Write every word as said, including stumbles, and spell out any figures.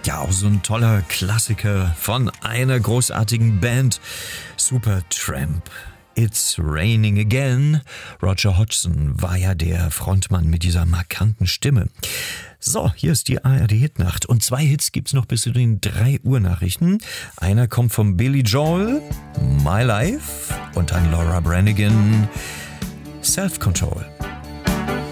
Ja, auch so ein toller Klassiker von einer großartigen Band, Supertramp. It's Raining Again. Roger Hodgson war ja der Frontmann mit dieser markanten Stimme. So, hier ist die A R D-Hitnacht und zwei Hits gibt's noch bis zu den drei Uhr Nachrichten. Einer kommt von Billy Joel, My Life, und dann Laura Branigan, Self Control.